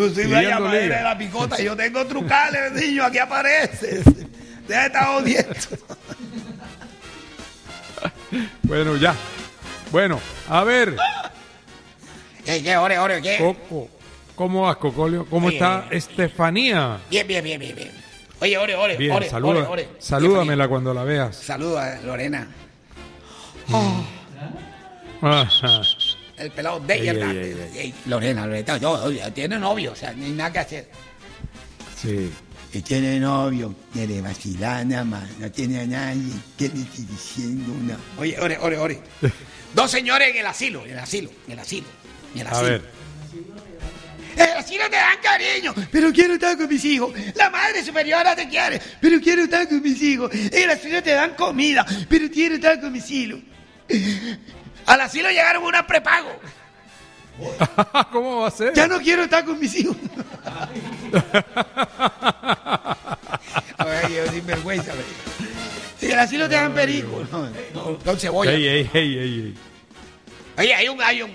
Yo soy una llamadera de la picota. Yo tengo trucales, niño. Aquí aparece. Deja de estar odiando. Bueno, ya. Bueno, a ver. ¿Qué? Ore, ¿qué? Coco. ¿Cómo vas, Cocolio? ¿Cómo está Estefanía? Bien. Oye, ore. Bien, ore. salúdamela cuando la veas. Saluda, Lorena. Ajá. El pelado de ella. Lorena, tiene novio, o sea, ni nada que hacer. Sí. Y tiene novio, quiere vacilar nada más, no tiene a nadie, ¿qué le estoy diciendo? No. Oye, ore. Dos señores en el asilo. A ver. En el asilo te dan cariño, pero quiero estar con mis hijos. La madre superiora te quiere, pero quiero estar con mis hijos. En el asilo te dan comida, pero quiero estar con mis hijos. Al asilo llegaron unas prepago. ¿Cómo va a ser? Ya no quiero estar con mis hijos. Oye, sin vergüenza. Si en el asilo te dan perico, no, con cebolla. Ey. Oye, hay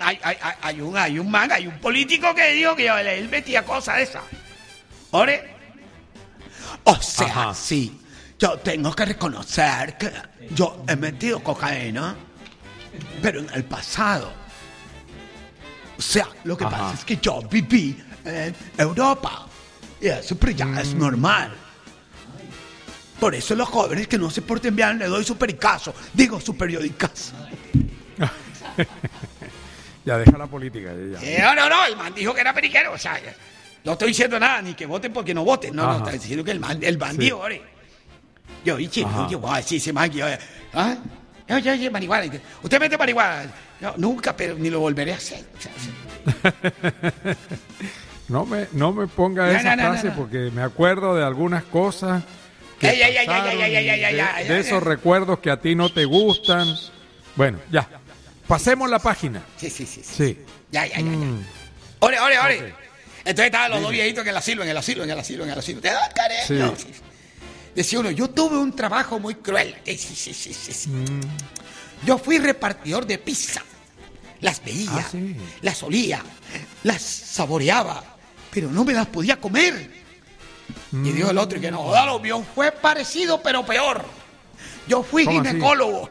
un político que dijo que él metía cosas de esas. ¿Ore? O sea, ajá. Sí, yo tengo que reconocer que yo he metido cocaína, pero en el pasado. O sea, lo que pasa es que yo viví en Europa y eso pero ya es normal. Por eso los jóvenes que no se porten bien le doy su pericazo, digo su periodicazo. Ya deja la política. Ya. No, el man dijo que era periquero, o sea, no estoy diciendo nada, ni que voten porque no voten, no, estoy diciendo que el man dijo, ore. Yo, ese man, yo, marihuana, usted mete marihuana, no, nunca, pero ni lo volveré a hacer. No me ponga esa frase porque me acuerdo de algunas cosas de esos recuerdos que a ti no te gustan. Bueno, ya. Pasemos la página. Sí. Ya. Ore. Okay. Entonces estaban los dos viejitos en el asilo. ¿Te da cariño? Sí. Decía uno, yo tuve un trabajo muy cruel. Sí. Yo fui repartidor de pizza. Las veía, las olía, las saboreaba, pero no me las podía comer. Y dijo el otro que no, lo mío fue parecido pero peor. Yo fui ginecólogo.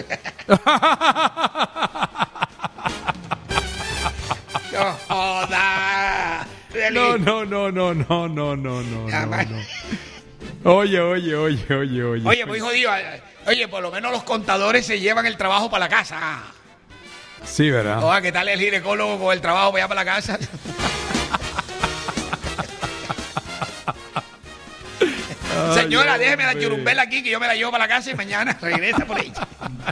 No joda. No. Oye. Oye, pues jodido. Oye, por lo menos los contadores se llevan el trabajo para la casa. Sí, ¿verdad? Oiga, ¿qué tal el ginecólogo con el trabajo para allá para la casa? Señora, déjeme la churumbela aquí que yo me la llevo para la casa y mañana regresa por ella.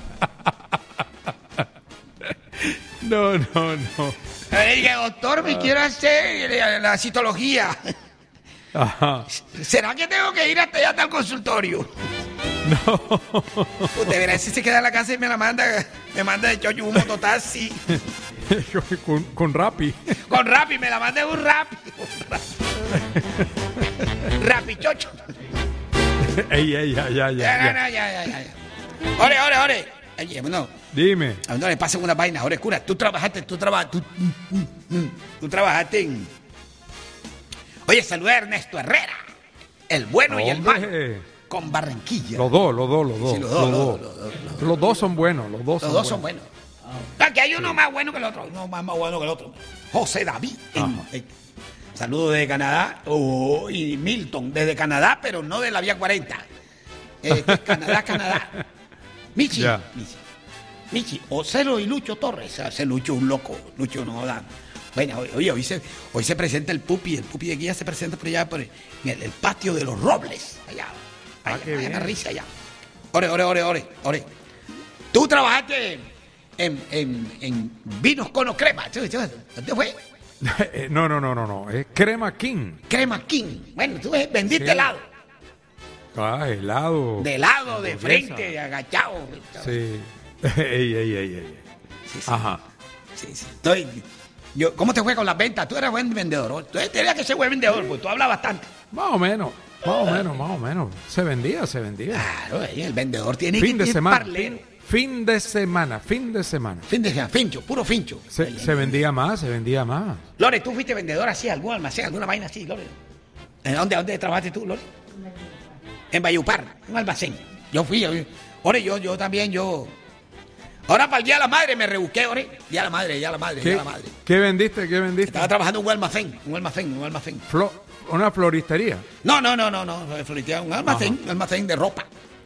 No. Le dije, doctor, me quiero hacer la citología. Ajá. ¿Será que tengo que ir hasta allá hasta el consultorio? No. Usted verá si se queda en la casa y me manda de chocho un mototaxi. con Rappi. Con Rappi, me la manda un Rappi. Rappi chocho. Ey, ya. Ore. Oye, bueno. Dime. A uno le pasen una vaina. Ore, cura, tú trabajaste en... Oye, saludé a Ernesto Herrera, el bueno y el malo, con Barranquilla. Los dos. Sí, Los dos son buenos. Los dos son buenos. Que hay uno más bueno que el otro. Uno más bueno que el otro. José David. Saludos desde Canadá. Y Milton desde Canadá, pero no de la vía 40. Canadá. Michi. Ocelo y Lucho Torres. Ese Lucho es un loco. Lucho no da. Bueno, oye, hoy se presenta el Pupi. El Pupi de aquí ya se presenta por allá por el patio de los Robles. Allá. Una risa allá. Ore. Tú trabajaste en Vinos Cono Crema. ¿Dónde fue? No. Es Crema King. Crema King. Bueno, tú vendiste helado. Helado. De helado, de frente, de agachado. Sí. Ey. Sí. Ajá. Sí. ¿Cómo te fue con las ventas? Tú eras buen vendedor. Tú tenías que ser buen vendedor, porque tú hablas bastante. Más o menos. Se vendía. Claro, el vendedor tiene fin que de ir semana. parlero. Fin de semana. Fincho, puro fincho. Se vendía más. Lore, ¿tú fuiste vendedora así, algún almacén, alguna vaina así, Lore? ¿Dónde trabajaste tú, Lore? En Valledupar, un almacén. Yo fui, Ore, yo también. Ahora para el Día de la Madre me rebusqué, Ore. Día de la Madre. ¿Qué vendiste? Estaba trabajando en un almacén. ¿Una floristería? No, floristería, un almacén de ropa.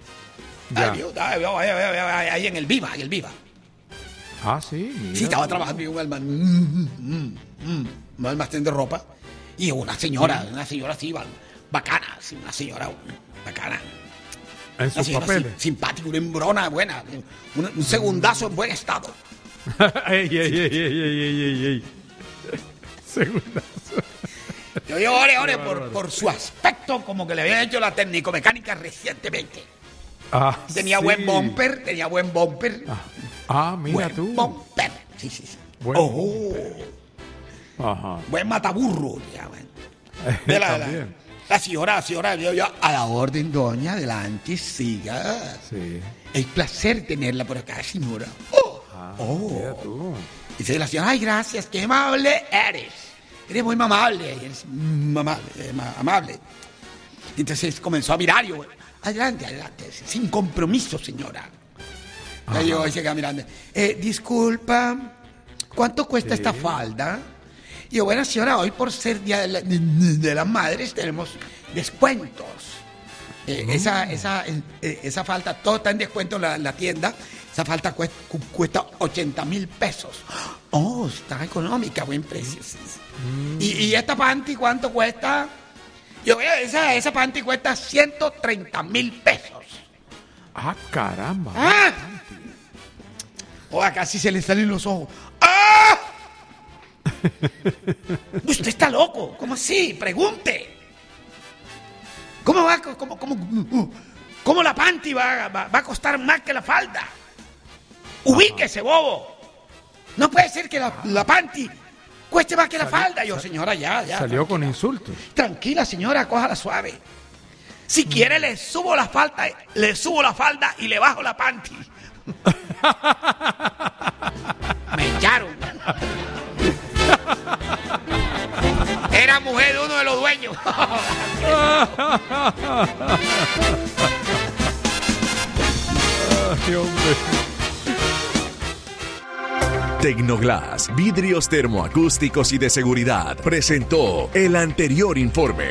Ahí en el Viva, Ah, sí. Mira. Sí, estaba trabajando en un almacén de ropa. Y una señora así, bacana, una señora bacana. En sus papeles. Simpática, una hembrona buena, un segundazo en buen estado. ey. Segundazo. Yo ore por su aspecto, como que le habían hecho la técnico-mecánica recientemente. Tenía buen bumper. Mira buen tú. Bumper. Sí. Ajá. Buen mataburro. La señora, yo, a la orden, doña, adelante, siga. Sí. Es placer tenerla por acá, señora. Mira tú. Dice la señora, ay, gracias, qué amable eres. Eres muy amable. Entonces comenzó a mirar, yo, adelante, sin compromiso, señora. Ya llegó y se queda mirando. Disculpa, ¿cuánto cuesta esta falda? Y yo, bueno, señora, hoy por ser Día de las Madres tenemos descuentos. Esa falda, todo está en descuento en la tienda. Esa falda cuesta 80,000 pesos. Oh, está económica, buen precio. Sí. ¿Y esta panty cuánto cuesta? Yo, esa panty cuesta 130,000 pesos. Ah, caramba. Casi se le salen los ojos. ¡Ah! Usted está loco. ¿Cómo así? Pregunte. ¿Cómo la panty va a costar más que la falda? Ubíquese, bobo. No puede ser que la panty cueste más que la falda. Yo, señora, ya. Salió con insultos. Tranquila, señora, cójala suave. Si quiere, le subo la falda y le bajo la panty. Me echaron. Era mujer de uno de los dueños. Ay, hombre. Tecnoglass, vidrios termoacústicos y de seguridad, presentó el anterior informe.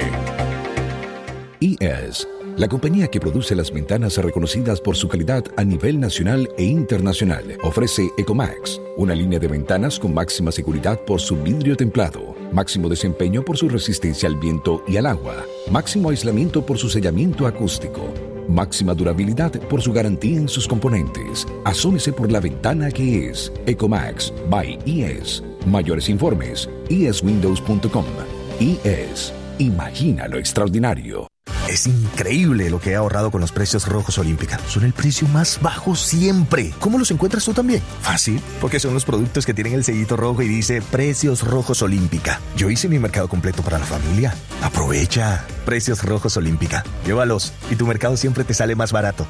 IES, la compañía que produce las ventanas reconocidas por su calidad a nivel nacional e internacional, ofrece Ecomax, una línea de ventanas con máxima seguridad por su vidrio templado, máximo desempeño por su resistencia al viento y al agua, máximo aislamiento por su sellamiento acústico, máxima durabilidad por su garantía en sus componentes. Asómese por la ventana que es Ecomax by IES. Mayores informes, ieswindows.com. IES. Imagina lo extraordinario. Es increíble lo que he ahorrado con los precios rojos Olímpica. Son el precio más bajo siempre. ¿Cómo los encuentras tú también? Fácil, porque son los productos que tienen el sellito rojo y dice Precios Rojos Olímpica. Yo hice mi mercado completo para la familia. Aprovecha. Precios Rojos Olímpica. Llévalos y tu mercado siempre te sale más barato.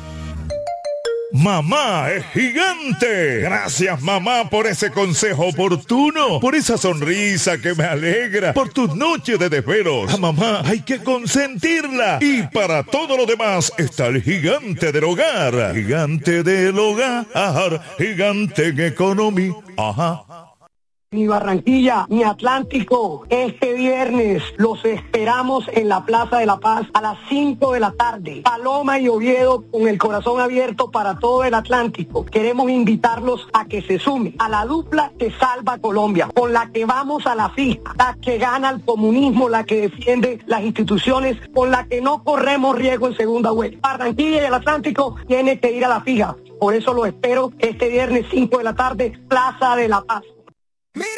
Mamá es gigante. Gracias, mamá, por ese consejo oportuno, por esa sonrisa que me alegra, por tus noches de desvelos. A mamá hay que consentirla. Y para todo lo demás está el gigante del hogar. Gigante del hogar, gigante en economía. Ajá. Mi Barranquilla, mi Atlántico, este viernes los esperamos en la Plaza de la Paz a las 5 de la tarde. Paloma y Oviedo con el corazón abierto para todo el Atlántico. Queremos invitarlos a que se sumen a la dupla que salva a Colombia, con la que vamos a la fija, la que gana el comunismo, la que defiende las instituciones, con la que no corremos riesgo en segunda vuelta. Barranquilla y el Atlántico tiene que ir a la fija. Por eso lo espero este viernes 5 de la tarde, Plaza de la Paz.